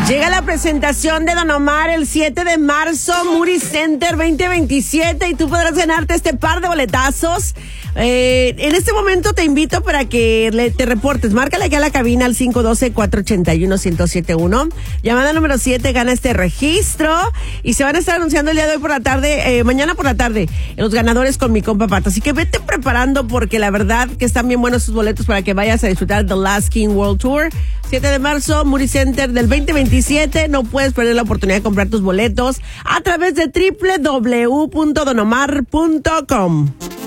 Llega la presentación de Don Omar el 7 de marzo, Moody Center 2027, y tú podrás ganarte este par de boletazos. En este momento te invito para que te reportes. Márcale aquí a la cabina al 512-481-1071. Llamada número 7, gana este registro. Y se van a estar anunciando el día de hoy por la tarde, mañana por la tarde, los ganadores con mi compa Pato. Así que vete preparando porque la verdad que están bien buenos sus boletos para que vayas a disfrutar The Last King World Tour. 7 de marzo, Moody Center del 2027. No puedes perder la oportunidad de comprar tus boletos a través de www.donomar.com.